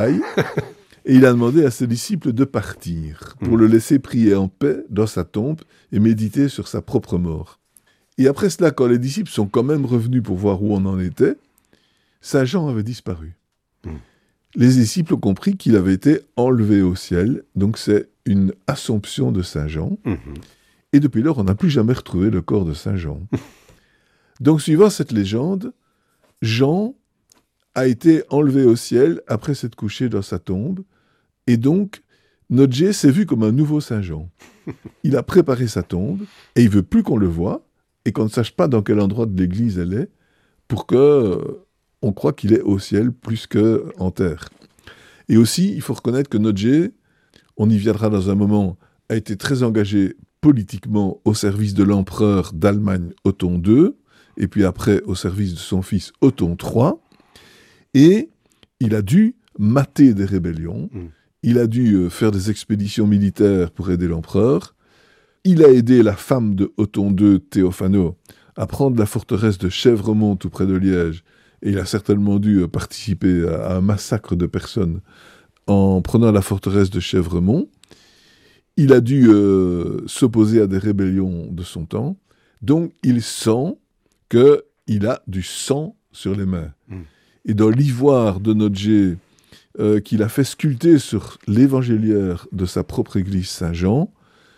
aille. Et il a demandé à ses disciples de partir pour le laisser prier en paix dans sa tombe et méditer sur sa propre mort. Et après cela, quand les disciples sont quand même revenus pour voir où on en était, Saint Jean avait disparu. Les disciples ont compris qu'il avait été enlevé au ciel, donc c'est une assomption de Saint Jean. Et depuis lors, on n'a plus jamais retrouvé le corps de Saint Jean. Donc, suivant cette légende, Jean a été enlevé au ciel après s'être couché dans sa tombe. Et donc, Nodje s'est vu comme un nouveau Saint Jean. Il a préparé sa tombe et il veut plus qu'on le voie et qu'on ne sache pas dans quel endroit de l'église elle est pour qu'on croit qu'il est au ciel plus qu'en terre. Et aussi, il faut reconnaître que Nodje, on y viendra dans un moment, a été très engagé politiquement au service de l'empereur d'Allemagne Othon II, et puis après au service de son fils Othon III, et il a dû mater des rébellions, il a dû faire des expéditions militaires pour aider l'empereur, il a aidé la femme de Othon II, Théophano, à prendre la forteresse de Chèvremont tout près de Liège, et il a certainement dû participer à un massacre de personnes en prenant la forteresse de Chèvremont. Il a dû s'opposer à des rébellions de son temps. Donc, il sent qu'il a du sang sur les mains. Et dans l'ivoire de Nodje qu'il a fait sculpter sur l'évangéliaire de sa propre église Saint-Jean,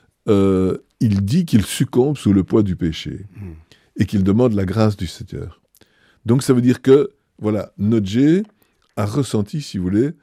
il dit qu'il succombe sous le poids du péché et qu'il demande la grâce du Seigneur. Donc, ça veut dire que, voilà, Nodje a ressenti, si vous voulez,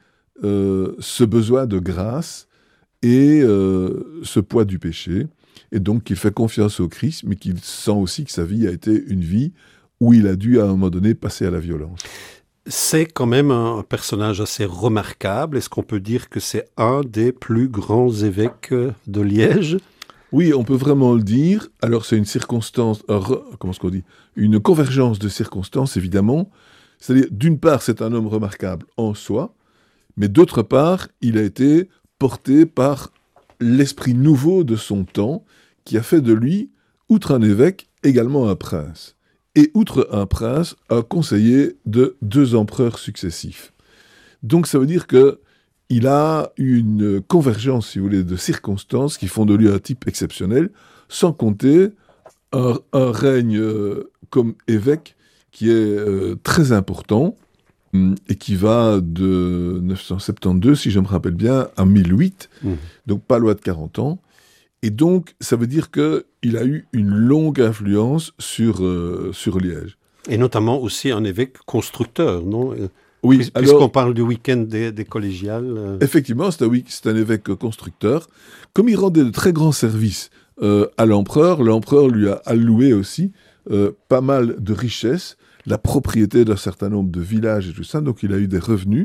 ce besoin de grâce et ce poids du péché, et donc qu'il fait confiance au Christ, mais qu'il sent aussi que sa vie a été une vie où il a dû à un moment donné passer à la violence. C'est quand même un personnage assez remarquable. Est-ce qu'on peut dire que c'est un des plus grands évêques de Liège ? Oui, on peut vraiment le dire. Alors c'est une circonstance, comment est-ce qu'on dit ? Une convergence de circonstances, évidemment. C'est-à-dire, d'une part, c'est un homme remarquable en soi, mais d'autre part, il a été porté par l'esprit nouveau de son temps, qui a fait de lui, outre un évêque, également un prince. Et outre un prince, un conseiller de 2 empereurs successifs. Donc ça veut dire qu'il a une convergence, si vous voulez, de circonstances qui font de lui un type exceptionnel, sans compter un règne comme évêque qui est très important, et qui va de 972, si je me rappelle bien, à 1008, donc pas loin de 40 ans. Et donc, ça veut dire qu'il a eu une longue influence sur Liège. Et notamment aussi un évêque constructeur, non ? Oui, puisqu'on parle du week-end des collégiales. Effectivement, c'est un évêque constructeur. Comme il rendait de très grands services à l'empereur lui a alloué aussi pas mal de richesses, la propriété d'un certain nombre de villages et tout ça, donc il a eu des revenus.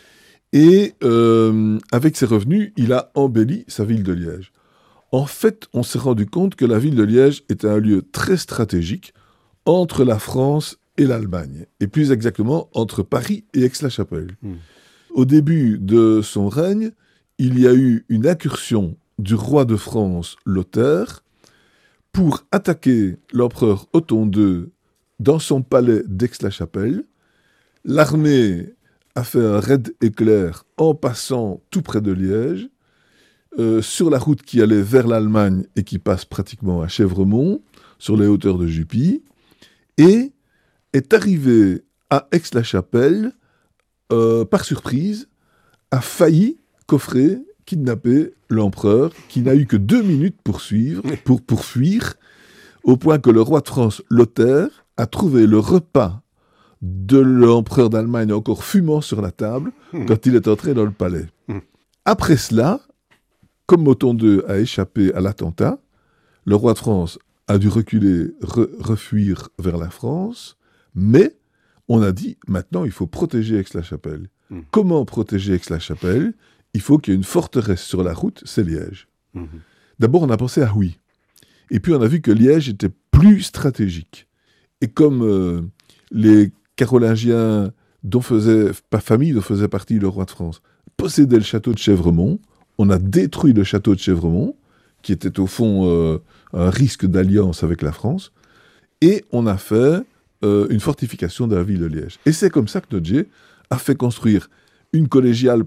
Et avec ces revenus, il a embelli sa ville de Liège. En fait, on s'est rendu compte que la ville de Liège était un lieu très stratégique entre la France et l'Allemagne, et plus exactement entre Paris et Aix-la-Chapelle. Au début de son règne, il y a eu une incursion du roi de France, Lothaire, pour attaquer l'empereur Othon II dans son palais d'Aix-la-Chapelle. L'armée a fait un raid éclair en passant tout près de Liège, sur la route qui allait vers l'Allemagne et qui passe pratiquement à Chèvremont, sur les hauteurs de Jupy, et est arrivé à Aix-la-Chapelle, par surprise, a failli coffrer, kidnapper l'empereur, qui n'a eu que 2 minutes pour fuir, au point que le roi de France, Lothaire, a trouvé le repas de l'empereur d'Allemagne encore fumant sur la table quand il est entré dans le palais. Après cela, comme Othon II a échappé à l'attentat, le roi de France a dû reculer, refuir vers la France, mais on a dit, maintenant, il faut protéger Aix-la-Chapelle. Comment protéger Aix-la-Chapelle ? Il faut qu'il y ait une forteresse sur la route, c'est Liège. D'abord, on a pensé à Huy. Et puis, on a vu que Liège était plus stratégique. Et comme les Carolingiens, famille dont faisait partie le roi de France, possédaient le château de Chèvremont, on a détruit le château de Chèvremont, qui était au fond un risque d'alliance avec la France, et on a fait une fortification de la ville de Liège. Et c'est comme ça que Nodje a fait construire une collégiale